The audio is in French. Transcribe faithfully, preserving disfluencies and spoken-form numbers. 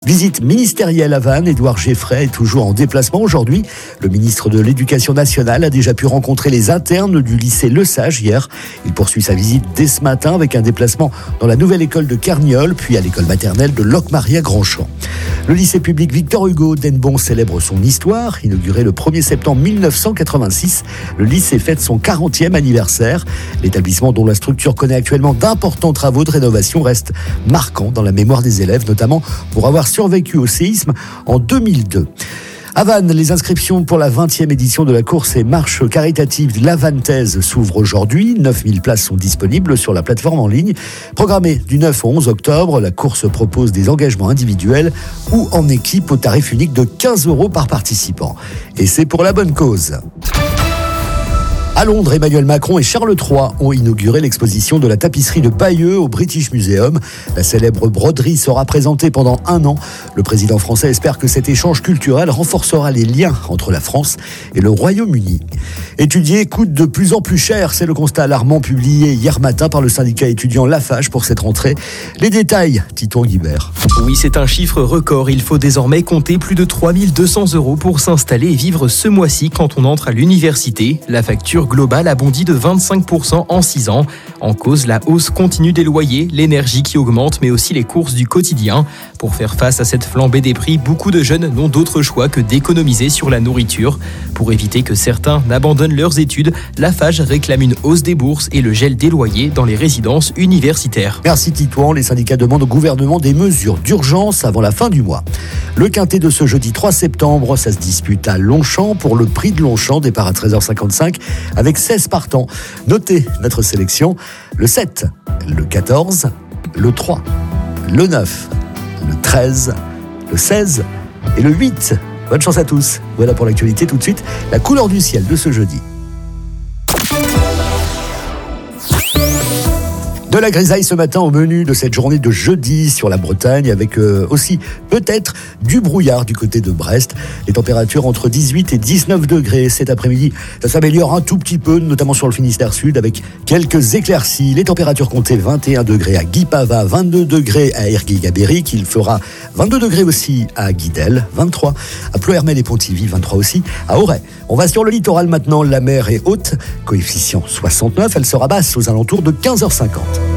Visite ministérielle à Vannes, Édouard Geffray est toujours en déplacement aujourd'hui. Le ministre de l'Éducation nationale a déjà pu rencontrer les internes du lycée Le Sage hier. Il poursuit sa visite dès ce matin avec un déplacement dans la nouvelle école de Carniol, puis à l'école maternelle de Locmaria-Grandchamp. Le lycée public Victor Hugo d'Hennebon célèbre son histoire. Inauguré le premier septembre mille neuf cent quatre-vingt-six, le lycée fête son quarantième anniversaire. L'établissement, dont la structure connaît actuellement d'importants travaux de rénovation, reste marquant dans la mémoire des élèves, notamment pour avoir survécu au séisme en deux mille deux. À Vannes, les inscriptions pour la vingtième édition de la course et marche caritative La Vantaise s'ouvrent aujourd'hui. neuf mille places sont disponibles sur la plateforme en ligne. Programmée du neuf au onze octobre, la course propose des engagements individuels ou en équipe au tarif unique de quinze euros par participant. Et c'est pour la bonne cause. À Londres, Emmanuel Macron et Charles trois ont inauguré l'exposition de la tapisserie de Bayeux au British Museum. La célèbre broderie sera présentée pendant un an. Le président français espère que cet échange culturel renforcera les liens entre la France et le Royaume-Uni. Étudier coûte de plus en plus cher, c'est le constat alarmant publié hier matin par le syndicat étudiant Lafarge pour cette rentrée. Les détails, Titon Guibert. Oui, c'est un chiffre record. Il faut désormais compter plus de trois mille deux cents euros pour s'installer et vivre ce mois-ci quand on entre à l'université. La facture globale a bondi de vingt-cinq pour cent en six ans. En cause, la hausse continue des loyers, l'énergie qui augmente, mais aussi les courses du quotidien. Pour faire face à cette flambée des prix, beaucoup de jeunes n'ont d'autre choix que d'économiser sur la nourriture. Pour éviter que certains n'abandonnent leurs études, Lafarge réclame une hausse des bourses et le gel des loyers dans les résidences universitaires. Merci Titouan. Les syndicats demandent au gouvernement des mesures d'urgence avant la fin du mois. Le quintet de ce jeudi trois septembre, ça se dispute à Longchamp pour le prix de Longchamp, départ à treize heures cinquante-cinq avec seize partants. Notez notre sélection: le sept, le quatorze, le trois, le neuf, le treize, le seize et le huit. Bonne chance à tous. Voilà pour l'actualité. Tout de suite, la couleur du ciel de ce jeudi. De la grisaille ce matin au menu de cette journée de jeudi sur la Bretagne, avec euh, aussi peut-être du brouillard du côté de Brest. Les températures entre dix-huit et dix-neuf degrés cet après-midi. Ça s'améliore un tout petit peu, notamment sur le Finistère Sud, avec quelques éclaircies. Les températures comptaient vingt et un degrés à Guipava, vingt-deux degrés à Erguy-Gabéric. Il fera vingt-deux degrés aussi à Guidel, vingt-trois à Ploërmel et Pontivy, vingt-trois aussi à Auray. On va sur le littoral maintenant. La mer est haute, coefficient soixante-neuf. Elle sera basse aux alentours de quinze heures cinquante.